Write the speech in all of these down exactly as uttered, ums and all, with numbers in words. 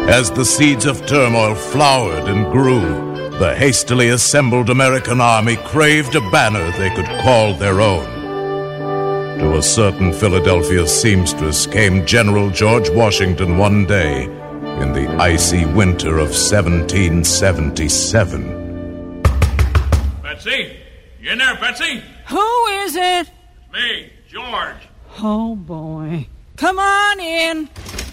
As the seeds of turmoil flowered and grew, the hastily assembled American army craved a banner they could call their own. To a certain Philadelphia seamstress came General George Washington one day in the icy winter of seventeen seventy-seven. Betsy? You in there, Betsy? Who is it? It's me, George. Oh, boy. Come on in.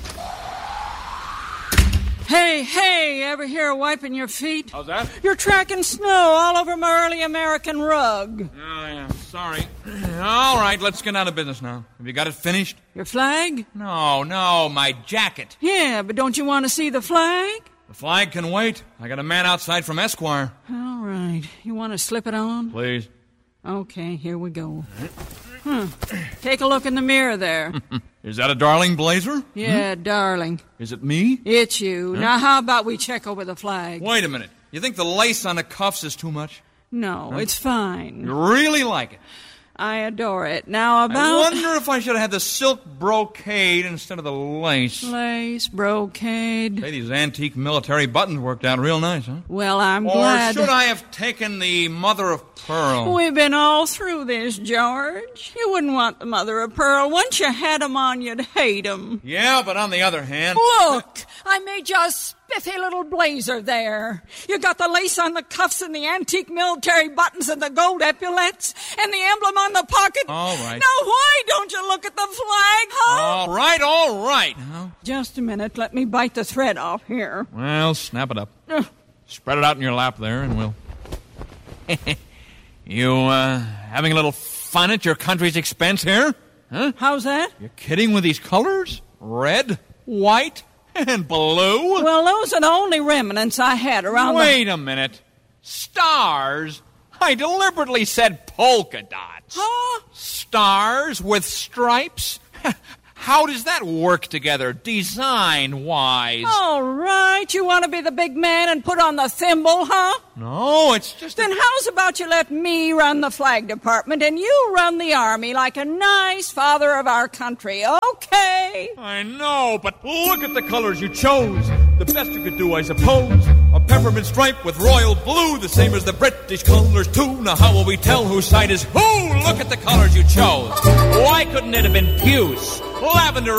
Hey, hey, ever hear of wiping your feet? How's that? You're tracking snow all over my early American rug. Oh, yeah, sorry. All right, let's get out of business now. Have you got it finished? Your flag? No, no, my jacket. Yeah, but don't you want to see the flag? The flag can wait. I got a man outside from Esquire. All right. You want to slip it on? Please. Okay, here we go. Hmm. Take a look in the mirror there. Is that a darling blazer? Yeah, hmm? darling. Is it me? It's you. Huh? Now, how about we check over the flag? Wait a minute. You think the lace on the cuffs is too much? No, huh? It's fine. You really like it? I adore it. Now about... I wonder if I should have had the silk brocade instead of the lace. Lace, brocade. Hey, these antique military buttons worked out real nice, huh? Well, I'm or glad... Or should I have taken the mother of pearl? We've been all through this, George. You wouldn't want the mother of pearl. Once you had 'em on, you'd hate 'em. Yeah, but on the other hand... Look! I made you a spiffy little blazer there. You got the lace on the cuffs and the antique military buttons and the gold epaulets and the emblem on the pocket. All right. Now, why don't you look at the flag, huh? All right, all right. Just a minute. Let me bite the thread off here. Well, snap it up. Uh. Spread it out in your lap there, and we'll... You, uh, having a little fun at your country's expense here? Huh? How's that? You kidding with these colors? Red, white, and blue? Well, those are the only remnants I had around Wait the... a minute. Stars? I deliberately said polka dots. Huh? Stars with stripes? How does that work together, design-wise? All right. You want to be the big man and put on the thimble, huh? No, it's just... Then how's about you let me run the flag department and you run the army like a nice father of our country, okay? I know, but look at the colors you chose. The best you could do, I suppose. A peppermint stripe with royal blue, the same as the British colors, too. Now how will we tell whose side is who? Look at the colors you chose. Why couldn't it have been puce, lavender,